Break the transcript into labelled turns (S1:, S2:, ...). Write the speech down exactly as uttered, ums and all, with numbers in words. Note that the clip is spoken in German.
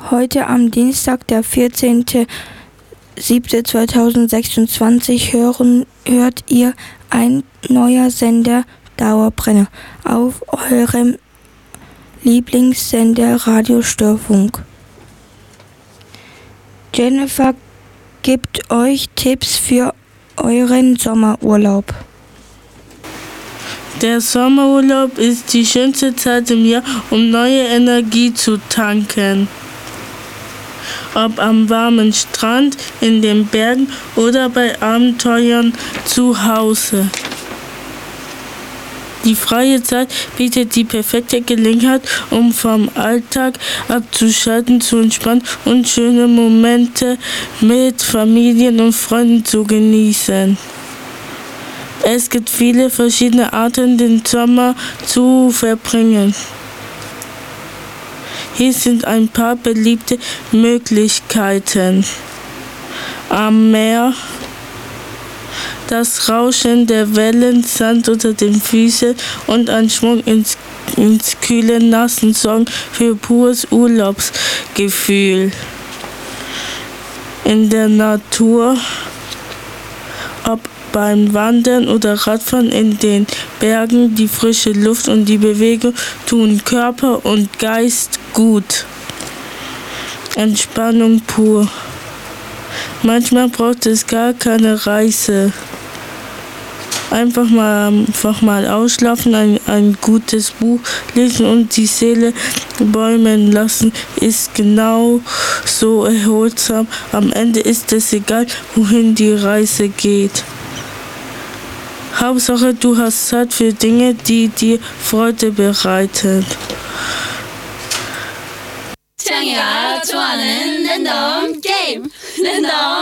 S1: Heute am Dienstag, der vierzehnten siebten zweitausendsechsundzwanzig, hören, hört ihr ein neuer Sender Dauerbrenner auf eurem Lieblingssender Radio Störfunk. Jennifer gibt euch Tipps für euren Sommerurlaub.
S2: Der Sommerurlaub ist die schönste Zeit im Jahr, um neue Energie zu tanken. Ob am warmen Strand, in den Bergen oder bei Abenteuern zu Hause. Die freie Zeit bietet die perfekte Gelegenheit, um vom Alltag abzuschalten, zu entspannen und schöne Momente mit Familien und Freunden zu genießen. Es gibt viele verschiedene Arten, den Sommer zu verbringen. Hier sind ein paar beliebte Möglichkeiten. Am Meer, das Rauschen der Wellen, Sand unter den Füßen und ein Schwung ins, ins kühle Nassen sorgen für pures Urlaubsgefühl. In der Natur, ob beim Wandern oder Radfahren in den Bergen, die frische Luft und die Bewegung tun Körper und Geist gut. Entspannung pur. Manchmal braucht es gar keine Reise. Einfach mal, einfach mal ausschlafen, ein, ein gutes Buch lesen und die Seele bäumen lassen, ist genau so erholsam. Am Ende ist es egal, wohin die Reise geht. Hauptsache, du hast Zeit für Dinge, die dir Freude bereiten.
S3: 창이가 좋아하는 랜덤 게임 랜덤